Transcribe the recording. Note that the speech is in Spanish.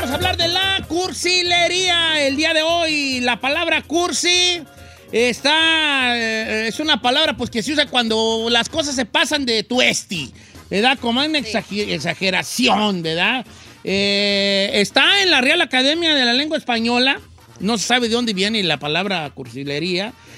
vamos a hablar de la cursilería el día de hoy. La palabra cursi es una palabra pues que se usa cuando las cosas se pasan de tuesti, ¿verdad? Como una exageración, ¿verdad? Está en la Real Academia de la Lengua Española. No se sabe de dónde viene la palabra cursilería.